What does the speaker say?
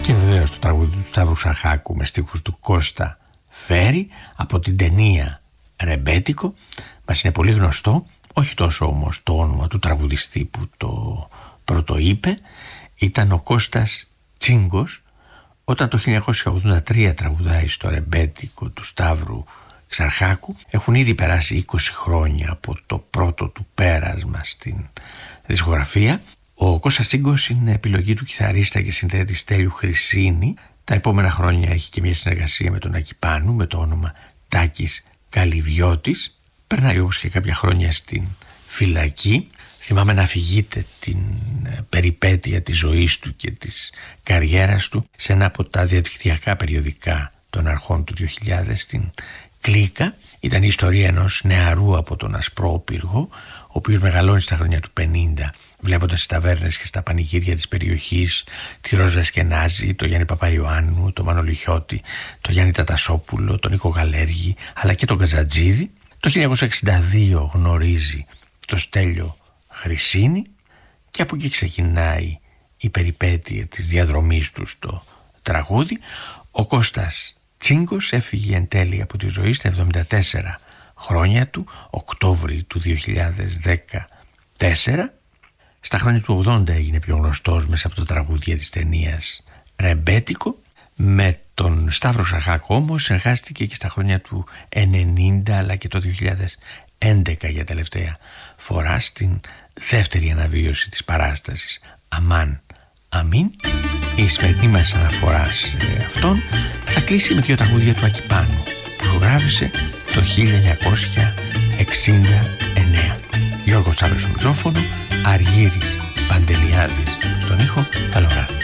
Και βεβαίως το τραγούδι του Σταύρου Ξαρχάκου με στίχους του Κώστα Φέρη από την ταινία Ρεμπέτικο. Μας είναι πολύ γνωστό, όχι τόσο όμως το όνομα του τραγουδιστή που το πρωτοείπε. Ήταν ο Κώστας Τσίγκος, όταν το 1983 τραγουδάει στο Ρεμπέτικο του Σταύρου Ξαρχάκου. Έχουν ήδη περάσει 20 χρόνια από το πρώτο του πέρασμα στην δισκογραφία. Ο Κώστας Τσίγκος είναι επιλογή του κιθαρίστα και συνθέτη Στέλιου Χρυσίνη. Τα επόμενα χρόνια έχει και μια συνεργασία με τον Άκη Πάνου με το όνομα Τάκης Καλυβιώτης. Περνάει όπως και κάποια χρόνια στην φυλακή. Θυμάμαι να αφηγείται την περιπέτεια της ζωής του και της καριέρας του σε ένα από τα διαδικτυακά περιοδικά των αρχών του 2000, στην Κλίκα. Ήταν η ιστορία ενός νεαρού από τον Ασπρόπυργο, ο οποίος μεγαλώνει στα χρόνια του 50, βλέποντας στις ταβέρνες και στα πανηγύρια της περιοχής τη Ρόζα Σκενάζη, τον Γιάννη Παπαϊωάννου, τον Μανώλη Χιώτη, τον Γιάννη Τατασόπουλο, τον Νίκο Γαλέργη, αλλά και τον Καζατζίδη. Το 1962 γνωρίζει το Στέλιο Χρυσίνη και από εκεί ξεκινάει η περιπέτεια της διαδρομής του στο τραγούδι. Ο Κώστας Τσίγκος έφυγε εν τέλει από τη ζωή στα 74 χρόνια του, Οκτώβρη του 2014. Στα χρόνια του 80 έγινε πιο γνωστός μέσα από το τραγούδια της ταινίας Ρεμπέτικο. Με τον Σταύρο Ξαρχάκο όμως συνεργάστηκε και στα χρόνια του 90 αλλά και το 2011 για τελευταία φορά στην δεύτερη αναβίωση της παράστασης Αμάν Αμήν. Η σημερινή μας αναφορά σε αυτόν θα κλείσει με δύο τραγούδια του Άκη Πάνου που ηχογράφησε το 1969. Γιώργος Τσάβρος στο μικρόφωνο, Αργύρης Παντελιάδης στον ήχο. Καλό βράδυ.